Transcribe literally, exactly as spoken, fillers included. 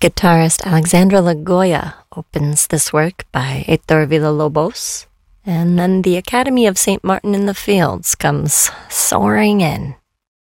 Guitarist Alexandra Lagoya opens this work by Heitor Villa-Lobos, and then the Academy of Saint Martin in the Fields comes soaring in.